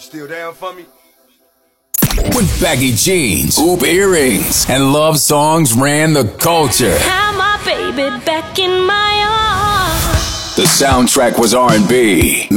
Still down for me? When baggy jeans, hoop earrings, and love songs ran the culture. Have my baby back in my arms. The soundtrack was R&B.